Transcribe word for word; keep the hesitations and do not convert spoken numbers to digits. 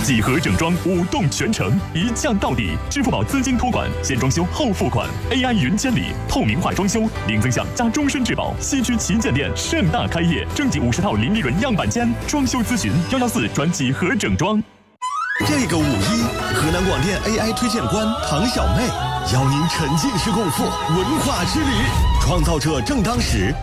几何整装，五动全程，一降到底。支付宝资金托管，先装修后付款 ，A I 云监理，透明化装修，零增项加终身质保。西区旗舰店盛大开业，正极五十套零利润样板间，装修咨询幺幺四转几何整装。 这个五一，河南广电 A I 推荐官唐小妹邀您沉浸式共赴文化之旅，创造者正当时。